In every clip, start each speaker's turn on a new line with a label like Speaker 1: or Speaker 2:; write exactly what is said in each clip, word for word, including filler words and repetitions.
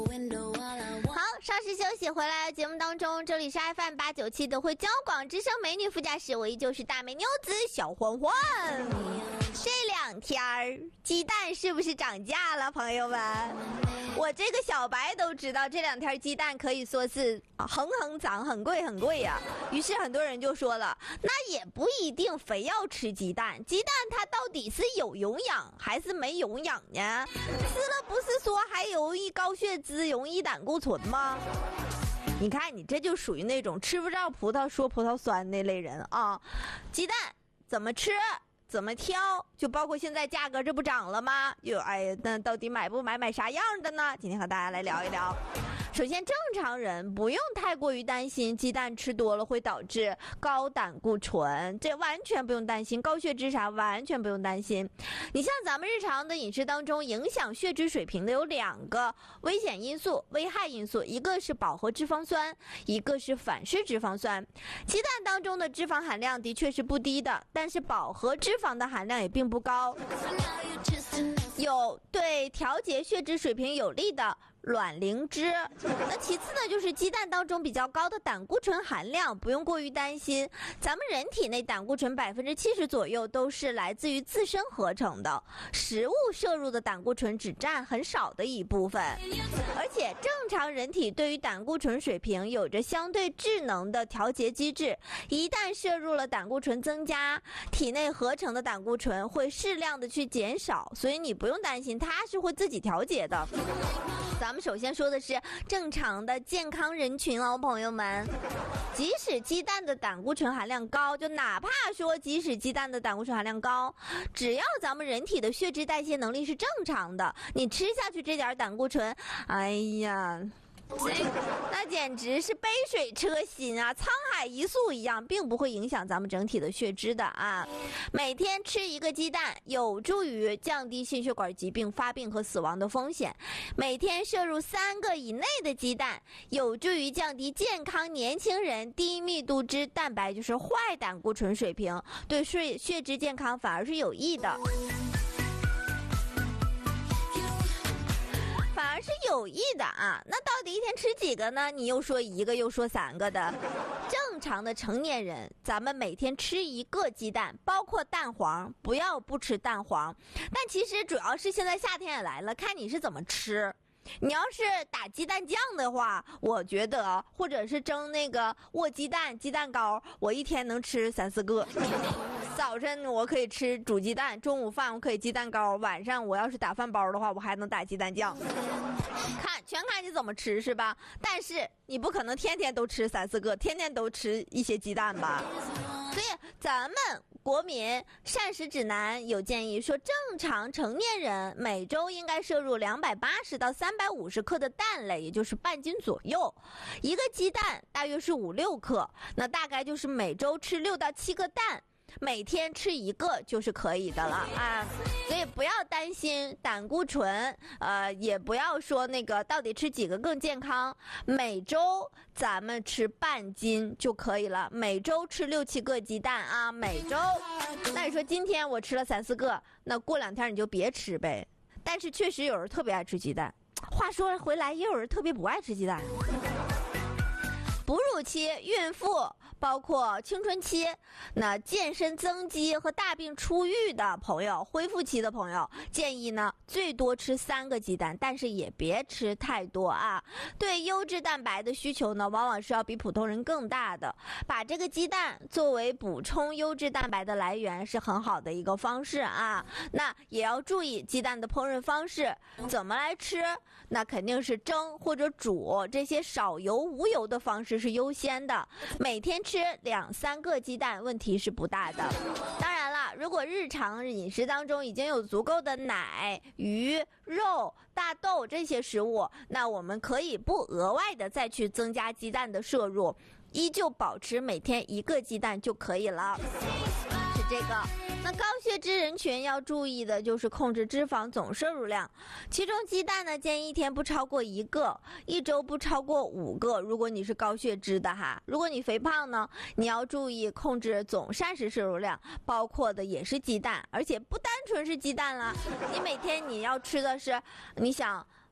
Speaker 1: 好，稍事休息，回来节目当中，这里是 F M 八九七的汇交广之声美女副驾驶，我依旧是大美妞子小欢欢。这两天儿鸡蛋是不是涨价了，朋友们？我这个小白都知道，这两天鸡蛋可以说是横横涨，很贵很贵呀、啊。于是很多人就说了，那也不一定非要吃鸡蛋，鸡蛋它到底是有营养还是没营养呢？吃了不是说还容易高血脂、容易胆固醇吗？你看你这就属于那种吃不着葡萄说葡萄酸那类人啊。鸡蛋怎么吃怎么挑，就包括现在价格这不涨了吗？有哎呀，那到底买不买买啥样的呢？今天和大家来聊一聊。首先，正常人不用太过于担心鸡蛋吃多了会导致高胆固醇，这完全不用担心，高血脂啥完全不用担心。你像咱们日常的饮食当中，影响血脂水平的有两个危险因素、危害因素，一个是饱和脂肪酸，一个是反式脂肪酸。鸡蛋当中的脂肪含量的确是不低的，但是饱和脂肪的含量也并不高。有对调节血脂水平有利的卵磷脂，那其次呢，就是鸡蛋当中比较高的胆固醇含量，不用过于担心。咱们人体内胆固醇百分之七十左右都是来自于自身合成的，食物摄入的胆固醇只占很少的一部分。而且正常人体对于胆固醇水平有着相对智能的调节机制，一旦摄入了胆固醇增加，体内合成的胆固醇会适量的去减少，所以你不用担心，它是会自己调节的。咱们首先说的是正常的健康人群哦，朋友们。即使鸡蛋的胆固醇含量高，就哪怕说即使鸡蛋的胆固醇含量高，只要咱们人体的血脂代谢能力是正常的，你吃下去这点胆固醇，哎呀，那简直是杯水车薪啊，沧海一粟一样，并不会影响咱们整体的血脂的啊。每天吃一个鸡蛋，有助于降低心血管疾病发病和死亡的风险。每天摄入三个以内的鸡蛋，有助于降低健康年轻人低密度脂蛋白，就是坏胆固醇水平，对血血脂健康反而是有益的。反而是有益的啊！那到底一天吃几个呢？你又说一个，又说三个的。正常的成年人，咱们每天吃一个鸡蛋，包括蛋黄，不要不吃蛋黄。但其实主要是现在夏天也来了，看你是怎么吃。你要是打鸡蛋酱的话，我觉得或者是蒸那个卧鸡蛋、鸡蛋糕，我一天能吃三四个。早晨我可以吃煮鸡蛋，中午饭我可以鸡蛋糕，晚上我要是打饭包的话，我还能打鸡蛋酱。看全看你怎么吃是吧？但是你不可能天天都吃三四个，天天都吃一些鸡蛋吧。所以咱们国民膳食指南有建议说，正常成年人每周应该摄入两百八十到三百五十克的蛋类，也就是半斤左右。一个鸡蛋大约是五六克，那大概就是每周吃六到七个蛋。每天吃一个就是可以的了啊，所以不要担心胆固醇，呃，也不要说那个到底吃几个更健康，每周咱们吃半斤就可以了，每周吃六七个鸡蛋啊，每周。那你说今天我吃了三四个，那过两天你就别吃呗。但是确实有人特别爱吃鸡蛋，话说回来也有人特别不爱吃鸡蛋。哺乳期、孕妇，包括青春期，那健身增肌和大病初愈的朋友，恢复期的朋友，建议呢最多吃三个鸡蛋，但是也别吃太多啊。对优质蛋白的需求呢，往往是要比普通人更大的。把这个鸡蛋作为补充优质蛋白的来源是很好的一个方式啊。那也要注意鸡蛋的烹饪方式，怎么来吃？那肯定是蒸或者煮，这些少油无油的方式是优先的。每天吃两三个鸡蛋，问题是不大的。当然了，如果日常饮食当中已经有足够的奶、鱼、肉、大豆这些食物，那我们可以不额外的再去增加鸡蛋的摄入，依旧保持每天一个鸡蛋就可以了。是这个。那高血脂人群要注意的就是控制脂肪总摄入量，其中鸡蛋呢建议一天不超过一个，一周不超过五个。如果你是高血脂的哈，如果你肥胖呢，你要注意控制总膳食摄入量，包括的也是鸡蛋，而且不单纯是鸡蛋了，你每天你要吃的是，你想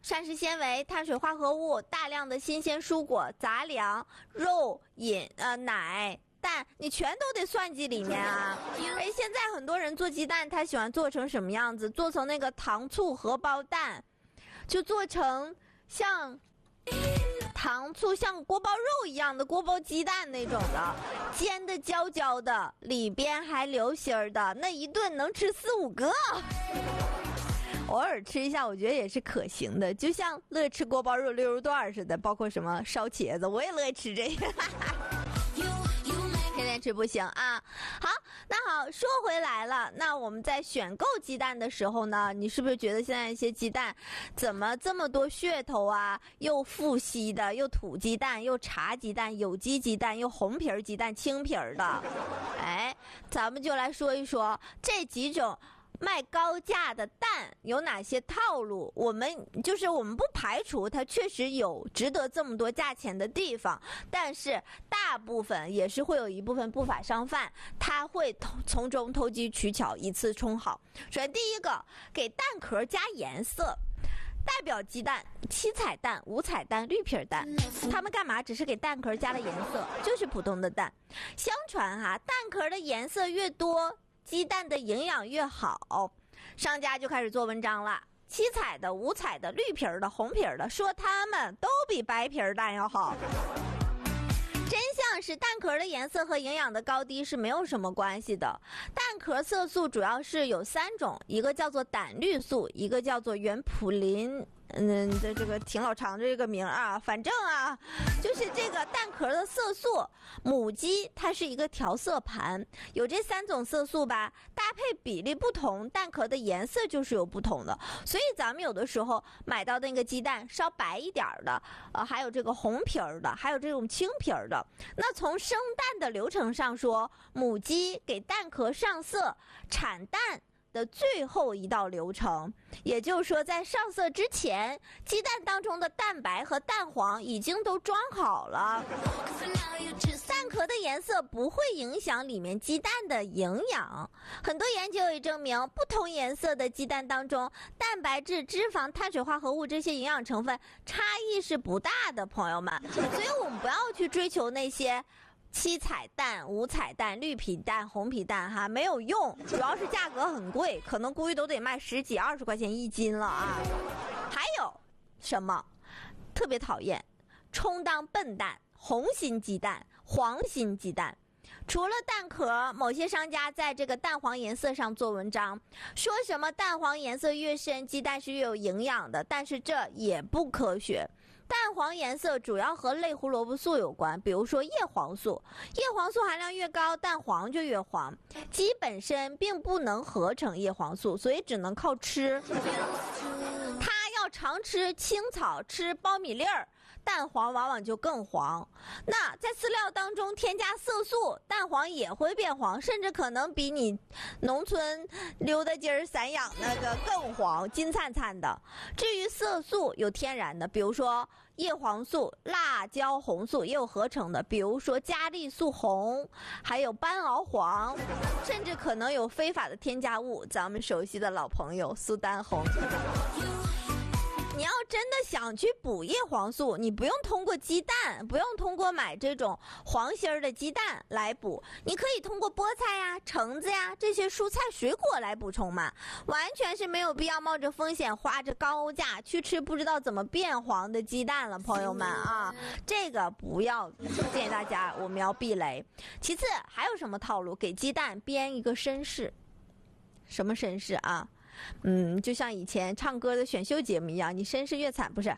Speaker 1: 膳食纤维、碳水化合物、大量的新鲜蔬果、杂粮、肉、饮呃奶。蛋你全都得算计里面啊！哎，现在很多人做鸡蛋，他喜欢做成什么样子？做成那个糖醋荷包蛋，就做成像糖醋像锅包肉一样的锅包鸡蛋那种的，煎的焦焦的，里边还流心儿的，那一顿能吃四五个。偶尔吃一下，我觉得也是可行的，就像乐吃锅包肉、溜肉段似的，包括什么烧茄子，我也乐意吃这个。天天吃不行啊！好，那好，说回来了，那我们在选购鸡蛋的时候呢，你是不是觉得现在一些鸡蛋怎么这么多噱头啊？又富硒的，又土鸡蛋，又茶鸡蛋，有机鸡蛋，又红皮儿鸡蛋，青皮儿的。哎，咱们就来说一说这几种卖高价的蛋有哪些套路？我们就是我们不排除它确实有值得这么多价钱的地方，但是大部分也是会有一部分不法商贩，他会从中投机取巧，以次充好。首先第一个，给蛋壳加颜色。代表鸡蛋七彩蛋、五彩蛋、绿皮蛋，他们干嘛？只是给蛋壳加了颜色，就是普通的蛋。相传哈，蛋壳的颜色越多，鸡蛋的营养越好，商家就开始做文章了。七彩的、五彩的、绿皮的、红皮的，说它们都比白皮蛋要好。真相是蛋壳的颜色和营养的高低是没有什么关系的。蛋壳色素主要是有三种，一个叫做胆绿素，一个叫做原普林。嗯，这这个挺老长的这个名啊，反正啊，就是这个蛋壳的色素，母鸡它是一个调色盘，有这三种色素吧，搭配比例不同，蛋壳的颜色就是有不同的。所以咱们有的时候买到那个鸡蛋稍白一点的，呃，还有这个红皮儿的，还有这种青皮儿的。那从生蛋的流程上说，母鸡给蛋壳上色，产蛋的最后一道流程，也就是说在上色之前，鸡蛋当中的蛋白和蛋黄已经都装好了。蛋壳的颜色不会影响里面鸡蛋的营养。很多研究也证明，不同颜色的鸡蛋当中，蛋白质、脂肪、碳水化合物这些营养成分差异是不大的，朋友们。所以我们不要去追求那些七彩蛋、五彩蛋、绿皮蛋、红皮蛋哈，没有用，主要是价格很贵，可能估计都得卖十几、二十块钱一斤了啊。还有什么特别讨厌？充当笨蛋，红心鸡蛋、黄心鸡蛋。除了蛋壳，某些商家在这个蛋黄颜色上做文章，说什么蛋黄颜色越深，鸡蛋是越有营养的，但是这也不科学。蛋黄颜色主要和类胡萝卜素有关，比如说叶黄素，叶黄素含量越高，蛋黄就越黄。鸡本身并不能合成叶黄素，所以只能靠吃。它要常吃青草，吃苞米粒儿，蛋黄往往就更黄。那在饲料当中添加色素，蛋黄也会变黄，甚至可能比你农村溜达鸡儿散养那个更黄，金灿灿的。至于色素，有天然的，比如说叶黄素、辣椒红素，也有合成的，比如说佳丽素红，还有斑袄黄，甚至可能有非法的添加物，咱们熟悉的老朋友苏丹红。你要真的想去补叶黄素，你不用通过鸡蛋，不用通过买这种黄心儿的鸡蛋来补，你可以通过菠菜呀、橙子呀这些蔬菜水果来补充嘛，完全是没有必要冒着风险花着高价去吃不知道怎么变黄的鸡蛋了，朋友们啊，这个不要，建议大家我们要避雷。其次还有什么套路？给鸡蛋编一个身世。什么身世啊？嗯，就像以前唱歌的选秀节目一样，你身世越惨，不是？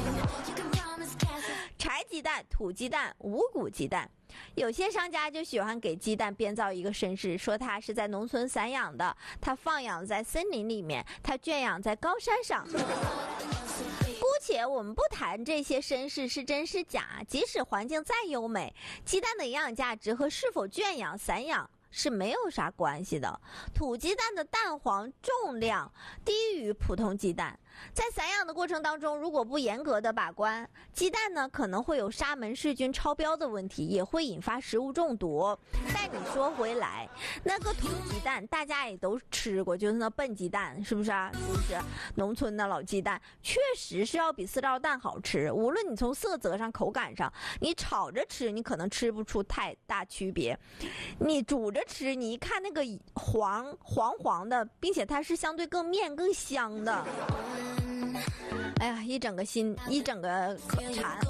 Speaker 1: 柴鸡蛋、土鸡蛋、五谷鸡蛋，有些商家就喜欢给鸡蛋编造一个身世，说它是在农村散养的，它放养在森林里面，它圈养在高山上。姑且我们不谈这些身世是真是假，即使环境再优美，鸡蛋的营养价值和是否圈养、散养是没有啥关系的。土鸡蛋的蛋黄重量低于普通鸡蛋， 在散养的过程当中，如果不严格的把关，鸡蛋呢可能会有沙门氏菌超标的问题，也会引发食物中毒。但你说回来，那个土鸡蛋大家也都吃过，就是那笨鸡蛋，是不是啊？是不是？农村的老鸡蛋确实是要比饲料蛋好吃，无论你从色泽上、口感上，你炒着吃你可能吃不出太大区别，你煮着吃，你一看那个黄黄黄的，并且它是相对更面更香的。哎呀，一整个心，一整个馋。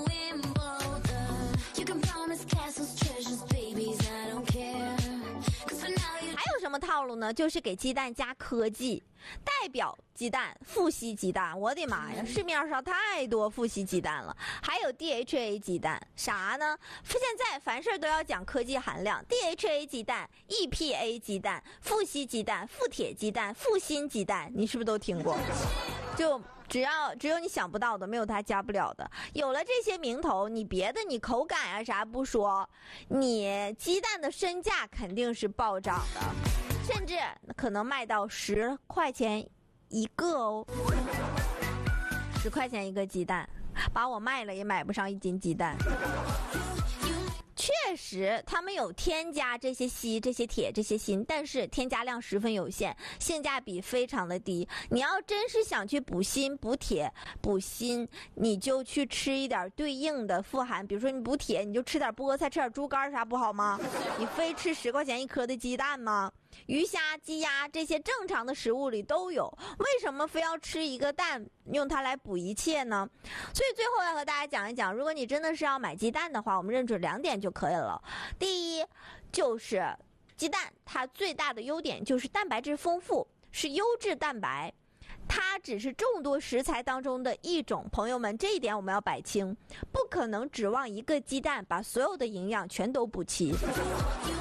Speaker 1: 还有什么套路呢？就是给鸡蛋加科技，代表鸡蛋、富硒鸡蛋。我的妈呀，市面上太多富硒鸡蛋了。还有 D H A 鸡蛋，啥呢？现在凡事都要讲科技含量。D H A 鸡蛋、E P A 鸡蛋、富硒鸡蛋、富铁鸡蛋、富锌鸡蛋，你是不是都听过？就只要只有你想不到的，没有它加不了的。有了这些名头，你别的你口感啊啥不说，你鸡蛋的身价肯定是暴涨的，甚至可能卖到十块钱一个哦，十块钱一个鸡蛋，把我卖了也买不上一斤鸡蛋。确实他们有添加这些硒、这些铁、这些锌，但是添加量十分有限，性价比非常的低。你要真是想去补锌、补铁、补锌，你就去吃一点对应的富含，比如说你补铁，你就吃点菠菜、吃点猪肝啥不好吗？你非吃十块钱一颗的鸡蛋吗？鱼虾、鸡鸭这些正常的食物里都有，为什么非要吃一个蛋用它来补一切呢？所以最后要和大家讲一讲，如果你真的是要买鸡蛋的话，我们认准两点就可以了。第一，就是鸡蛋它最大的优点就是蛋白质丰富，是优质蛋白，它只是众多食材当中的一种。朋友们，这一点我们要摆清，不可能指望一个鸡蛋把所有的营养全都补齐。